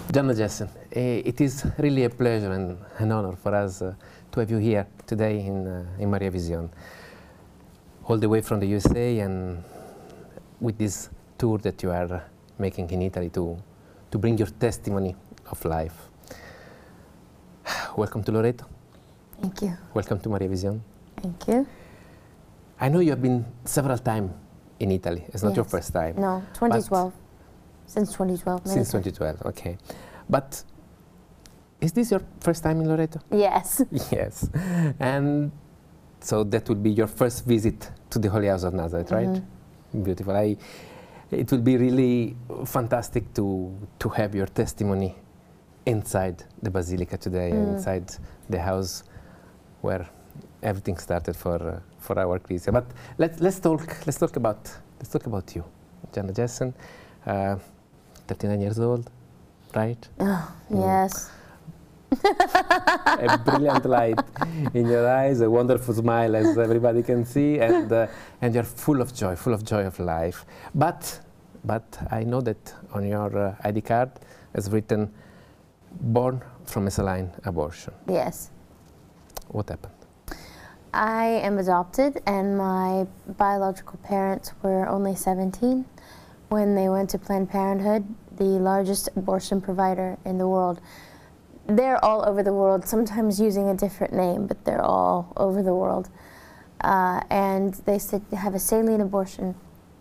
Gianna Jessen, it is really a pleasure and an honor for us to have you here today in Maria Vision, all the way from the USA, and with this tour that you are making in Italy to bring your testimony of life. Welcome to Loreto. Thank you. Welcome to Maria Vision. Thank you. I know you have been several times in Italy. It's not your first time. No, 2012. Since 2012. Since 2012, okay. But is this your first time in Loreto? Yes. Yes. And so that would be your first visit to the Holy House of Nazareth, right? Beautiful. It would be really fantastic to have your testimony inside the Basilica today, inside the house where everything started for our Ecclesia. But let's talk about you, Gianna Jessen, 39 years old, right? Oh, yes. A brilliant light in your eyes, a wonderful smile, as everybody can see, and you're full of joy of life. But I know that on your ID card is written, born from a saline abortion. Yes. What happened? I am adopted, and my biological parents were only 17 when they went to Planned Parenthood, the largest abortion provider in the world. They're all over the world, sometimes using a different name, but they're all over the world. And they said to have a saline abortion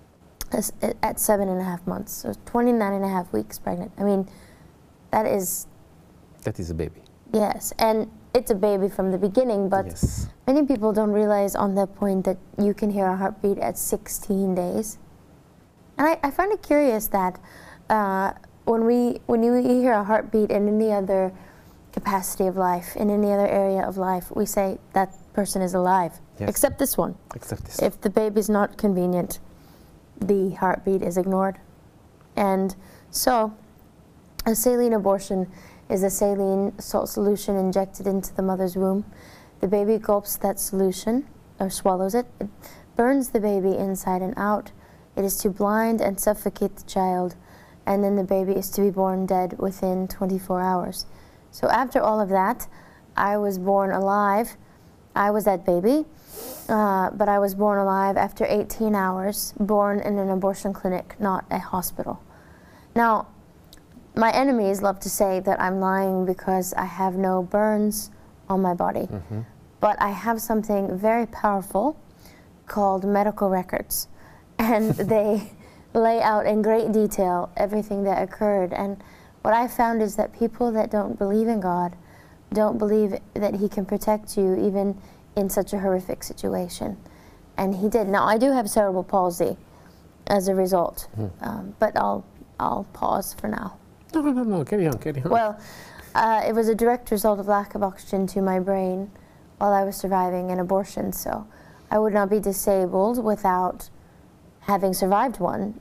at 7.5 months, so 29.5 weeks pregnant. I mean, that is a baby. Yes, and it's a baby from the beginning, but many people don't realize on that point that you can hear a heartbeat at 16 days. And I find it curious that when you hear a heartbeat in any other capacity of life, in any other area of life, we say that person is alive, except this one. Except this. If the baby's not convenient, the heartbeat is ignored. And so a saline abortion is a saline salt solution injected into the mother's womb. The baby gulps that solution, or swallows it. It burns the baby inside and out. It is to blind and suffocate the child, and then the baby is to be born dead within 24 hours. So after all of that, I was born alive. I was that baby, but I was born alive after 18 hours, born in an abortion clinic, not a hospital. Now, my enemies love to say that I'm lying because I have no burns on my body. But I have something very powerful called medical records. And they lay out in great detail everything that occurred. And what I found is that people that don't believe in God don't believe that He can protect you even in such a horrific situation. And He did. Now, I do have cerebral palsy as a result, but I'll pause for now. No, carry on. Well, it was a direct result of lack of oxygen to my brain while I was surviving an abortion, so I would not be disabled without having survived one.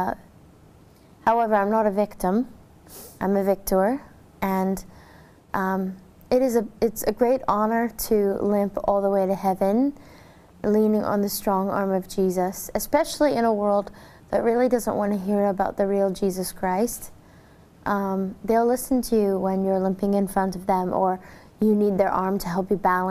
However, I'm not a victim. I'm a victor, and it's a great honor to limp all the way to heaven, leaning on the strong arm of Jesus, especially in a world that really doesn't want to hear about the real Jesus Christ. They'll listen to you when you're limping in front of them, or you need their arm to help you balance.